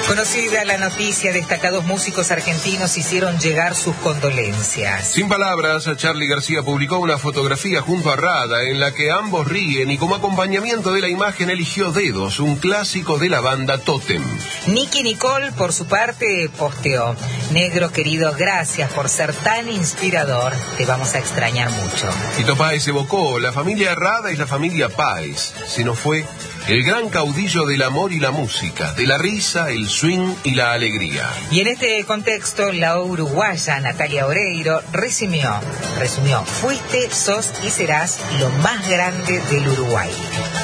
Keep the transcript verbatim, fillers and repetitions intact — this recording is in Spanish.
Conocida la noticia, destacados músicos argentinos hicieron llegar sus condolencias. Sin palabras, Charly García publicó una fotografía junto a Rada en la que ambos ríen y como acompañamiento de la imagen eligió Dedos, un clásico de la banda Totem. Nicky Nicole, por su parte, posteó: negro querido, gracias por ser tan inspirador, te vamos a extrañar mucho. Tito Páez evocó: la familia Rada es la familia Páez, se nos fue el gran caudillo del amor y la música, de la risa, el swing y la alegría. Y en este contexto, la uruguaya Natalia Oreiro resumió, resumió, fuiste, sos y serás lo más grande del Uruguay.